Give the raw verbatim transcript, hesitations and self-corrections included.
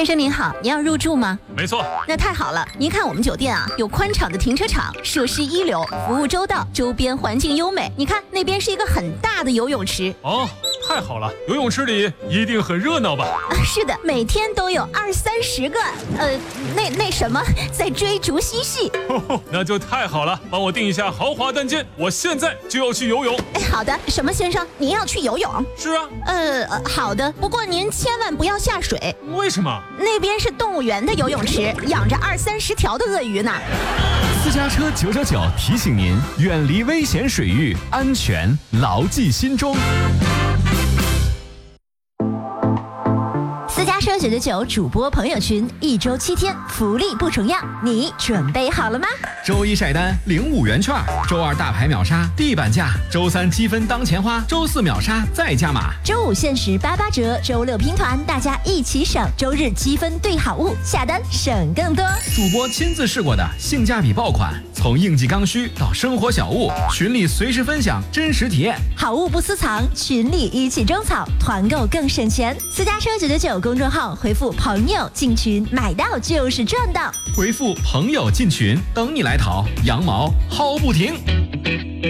先生您好，您要入住吗？ 没错。 那太好了，您看我们酒店啊，有宽敞的停车场，设施一流，服务周到，周边环境优美。你看那边是一个很大的游泳池。 哦，太好了，游泳池里一定很热闹吧？ 啊，是的，每天都有二三十个，呃，那那什么，在追逐嬉戏。 哦，那就太好了，帮我订一下豪华单间，我现在就要去游泳。 哎，好的，什么先生，您要去游泳？ 是啊。 呃，好的，不过您千万不要下水。 为什么？ 那边是动物园的游泳池，养着二三十条的鳄鱼呢。 私家车九九九提醒您，远离危险水域，安全牢记心中。 私家车九九九主播朋友群，一周七天，福利不重样，你准备好了吗？ 周一晒单领五元券，周二大牌秒杀地板价，周三积分当钱花，周四秒杀再加码， 周五限时八八折，周六拼团，大家一起省，周日积分兑好物，下单省更多。 主播亲自试过的性价比爆款，从应季刚需到生活小物，群里随时分享真实体验， 好物不私藏，群里一起种草，团购更省钱。私家车九九九公众号回复朋友进群，买到就是赚到。 回复朋友进群，等你来淘，羊毛薅不停。